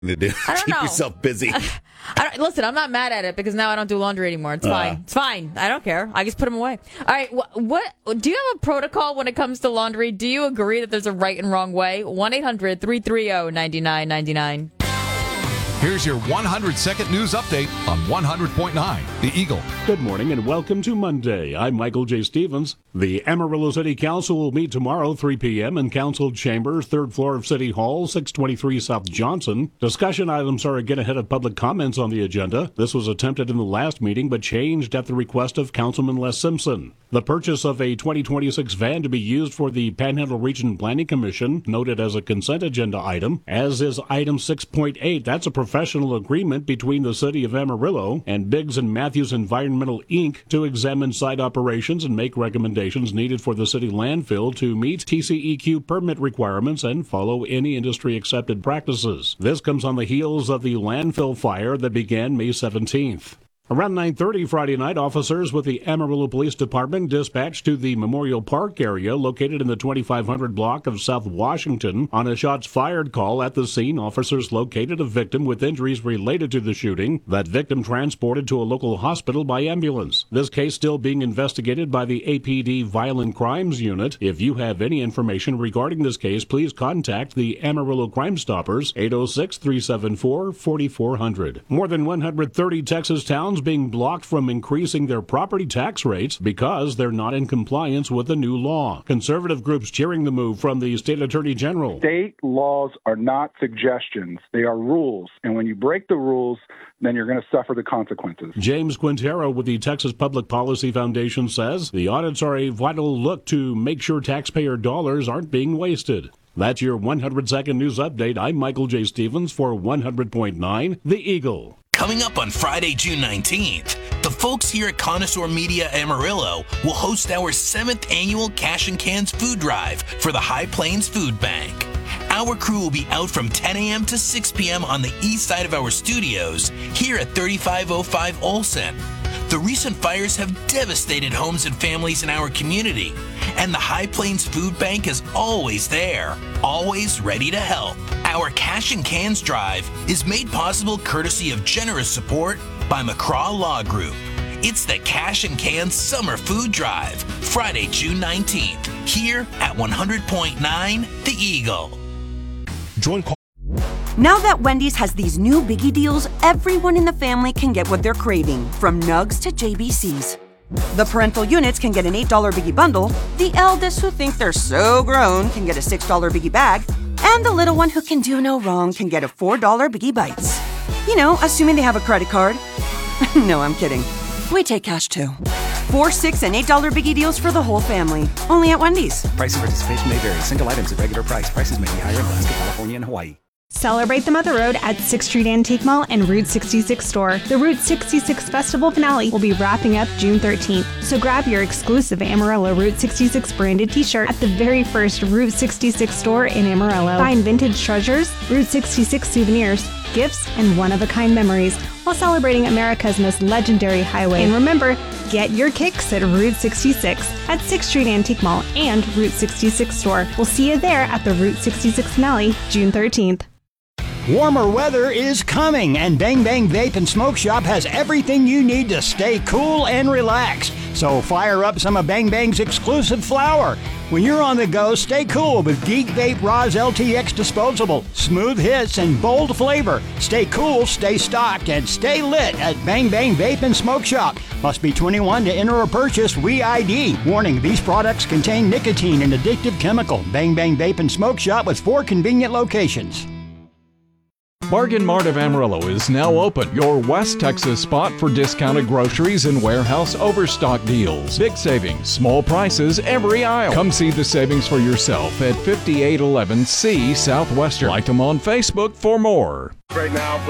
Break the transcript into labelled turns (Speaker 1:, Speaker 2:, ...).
Speaker 1: to do.
Speaker 2: I don't
Speaker 1: Keep
Speaker 2: know.
Speaker 1: yourself busy.
Speaker 2: Listen, I'm not mad at it because now I don't do laundry anymore. It's fine. It's fine. I don't care. I just put them away. All right. What do you have a protocol when it comes to laundry? Do you agree that there's a right and wrong way? 1-800-330-9999.
Speaker 3: Here's your 100-second news update on 100.9 The Eagle.
Speaker 4: Good morning and welcome to Monday. I'm Michael J. Stevens. The Amarillo City Council will meet tomorrow, 3 p.m. in Council Chambers, 3rd floor of City Hall, 623 South Johnson. Discussion items are again ahead of public comments on the agenda. This was attempted in the last meeting but changed at the request of Councilman Les Simpson. The purchase of a 2026 van to be used for the Panhandle Region Planning Commission, noted as a consent agenda item, as is item 6.8. That's a professional agreement between the City of Amarillo and Biggs and Matthews Environmental, Inc. to examine site operations and make recommendations needed for the city landfill to meet TCEQ permit requirements and follow any industry-accepted practices. This comes on the heels of the landfill fire that began May 17th. Around 9:30 Friday night, officers with the Amarillo Police Department dispatched to the Memorial Park area located in the 2500 block of South Washington. On a shots fired call at the scene, officers located a victim with injuries related to the shooting. That victim transported to a local hospital by ambulance. This case still being investigated by the APD Violent Crimes Unit. If you have any information regarding this case, please contact the Amarillo Crime Stoppers, 806-374-4400. More than 130 Texas towns being blocked from increasing their property tax rates because they're not in compliance with the new law. Conservative groups cheering the move from the state attorney general.
Speaker 5: State laws are not suggestions. They are rules. And when you break the rules, then you're going to suffer the consequences.
Speaker 4: James Quintero with the Texas Public Policy Foundation says the audits are a vital look to make sure taxpayer dollars aren't being wasted. That's your 100-second news update. I'm Michael J. Stevens for 100.9 The Eagle.
Speaker 6: Coming up on Friday, June 19th, the folks here at Connoisseur Media Amarillo will host our 7th annual Cash and Cans Food Drive for the High Plains Food Bank. Our crew will be out from 10 a.m. to 6 p.m. on the east side of our studios here at 3505 Olsen. The recent fires have devastated homes and families in our community, and the High Plains Food Bank is always there, always ready to help. Our Cash and Cans Drive is made possible courtesy of generous support by McCraw Law Group. It's the Cash and Cans Summer Food Drive, Friday, June 19th, here at 100.9 The Eagle.
Speaker 7: Now that Wendy's has these new biggie deals, everyone in the family can get what they're craving, from nugs to JBCs. The parental units can get an $8 biggie bundle, the eldest who think they're so grown can get a $6 biggie bag, and the little one who can do no wrong can get a $4 biggie bites. You know, assuming they have a credit card. No, I'm kidding. We take cash too. $4, $6, and $8 biggie deals for the whole family. Only at Wendy's.
Speaker 8: Price and participation may vary. Single items at regular price. Prices may be higher in Alaska, California, and Hawaii.
Speaker 9: Celebrate the Mother Road at 6th Street Antique Mall and Route 66 store. The Route 66 Festival finale will be wrapping up June 13th, so grab your exclusive Amarillo Route 66 branded t-shirt at the very first Route 66 store in Amarillo. Find vintage treasures, Route 66 souvenirs, gifts, and one-of-a-kind memories while celebrating America's most legendary highway. And remember, get your kicks at Route 66 at 6th Street Antique Mall and Route 66 store. We'll see you there at the Route 66 finale, June 13th.
Speaker 10: Warmer weather is coming, and Bang Bang Vape and Smoke Shop has everything you need to stay cool and relaxed. So fire up some of Bang Bang's exclusive flower. When you're on the go, stay cool with Geek Vape Roz LTX Disposable. Smooth hits and bold flavor. Stay cool, stay stocked, and stay lit at Bang Bang Vape and Smoke Shop. Must be 21 to enter or purchase re-ID. Warning, these products contain nicotine and addictive chemical. Bang Bang Vape and Smoke Shop with 4 convenient locations.
Speaker 11: Bargain Mart of Amarillo is now open, your West Texas spot for discounted groceries and warehouse overstock deals. Big savings, small prices every aisle. Come see the savings for yourself at 5811 C Southwestern. Like them on Facebook for more.
Speaker 12: Right now,